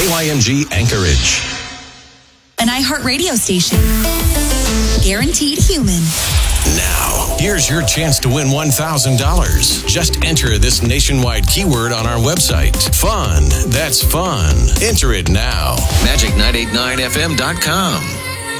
KYMG Anchorage. An iHeartRadio station. Guaranteed human. Now, here's your chance to win $1,000. Just enter this nationwide keyword on our website. Fun. That's fun. Enter it now. Magic989FM.com.